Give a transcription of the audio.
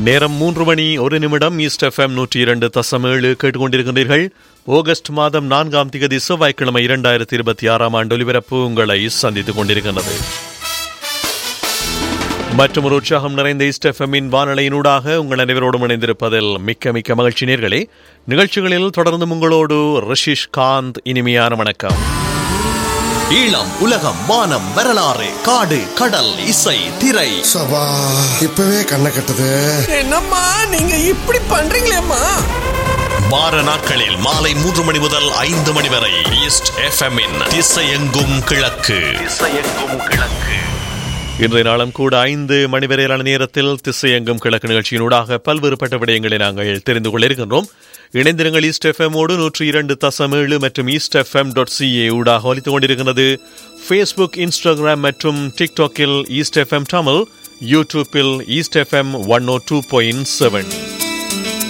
நேரம் 3:01 east FM 102.7 கேட்டுக்கொண்டிருக்கின்றீர்கள். August மாதம் 4ஆம் தேதி செவ்வாய்க்கிழமை 2026 ஆண்டு ஒலிபரப்பு உங்களை சந்தித்துக் கொண்டிருக்கின்றது. மற்றும் ஒரு உற்சாகம் நிறைந்த ஈஸ்ட் எஃப்எம்மின் வானொலியினூடாக உங்கள் அனைவரோடும் இணைந்திருப்பதில் மிக்க மிக்க மகிழ்ச்சி. நேயர்களே, நிகழ்ச்சிகளில் தொடர்ந்து உங்களோடு ரிஷிஷ் காந்த். இனிமையான வணக்கம். ஈழம், உலகம், வானம், வரலாறு, காடு, கடல், இசை, திரை. சபா இப்பவே கண்ணை கட்டுது. என்னம்மா நீங்க இப்படி பண்றீங்களேம்மா? வார நாட்களில் மாலை 3 மணி முதல் 5 மணி வரை ஈஸ்ட் எஃப்எம்மின் திசையெங்கும் கிழக்கு. இன்றைய நாளும் கூட 5 மணி வரையிலான நேரத்தில் திசையெங்கும் கிழக்கு நிகழ்ச்சியினூடாக பல்வேறுபட்ட விடயங்களை நாங்கள் தெரிந்து கொள்ள இருக்கின்றோம். இணைந்திருங்கள். ஈஸ்ட் எஃப்எம்மோடு 102.7 மற்றும் eastfm.ca ஊடாக ஒலித்துக் கொண்டிருக்கிறது. ஃபேஸ்புக், இன்ஸ்டாகிராம் மற்றும் டிக்டாக்கில் ஈஸ்ட் எஃப்எம் தமிழ், யூடியூப்பில் ஈஸ்ட் எஃப்எம் 102.7.